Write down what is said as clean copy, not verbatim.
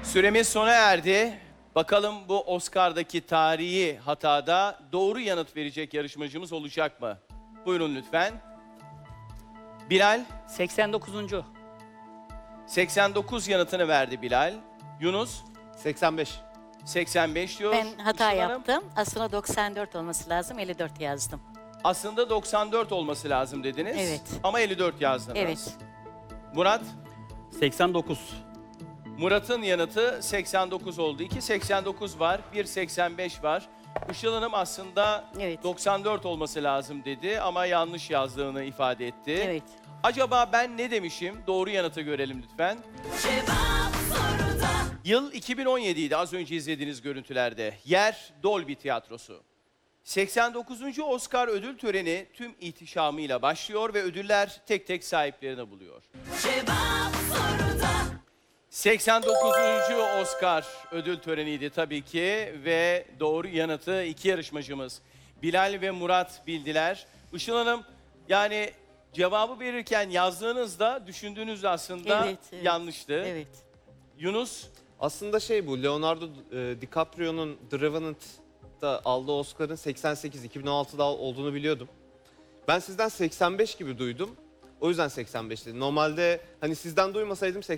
Süremiz sona erdi. Bakalım bu Oscar'daki tarihi hatada doğru yanıt verecek yarışmacımız olacak mı? Buyurun lütfen. Bilal, 89. 89 yanıtını verdi Bilal. Yunus, 85. 85 diyor. Ben hata Işıl Hanım. yaptım. Aslında 94 olması lazım. 54 yazdım. Aslında 94 olması lazım dediniz. Evet. Ama 54 yazdınız. Evet. Murat, 89. Murat'ın yanıtı 89 oldu. 2.89 var, 1.85 var. Işıl Hanım aslında Evet. 94 olması lazım dedi ama yanlış yazdığını ifade etti. Evet. Acaba ben ne demişim? Doğru yanıtı görelim lütfen. Yıl 2017 idi az önce izlediğiniz görüntülerde. Yer Dolby Tiyatrosu. 89. Oscar ödül töreni tüm ihtişamıyla başlıyor ve ödüller tek tek sahiplerini buluyor. 89. Oscar ödül töreniydi tabii ki ve doğru yanıtı iki yarışmacımız Bilal ve Murat bildiler. Işıl Hanım, yani cevabı verirken yazdığınızda düşündüğünüz aslında Evet, evet. yanlıştı. Evet. Yunus, Aslında bu Leonardo DiCaprio'nun The Revenant'ta aldığı Oscar'ın 88, 2016'da olduğunu biliyordum. Ben sizden 85 gibi duydum. O yüzden 85 dedim. Normalde hani sizden duymasaydım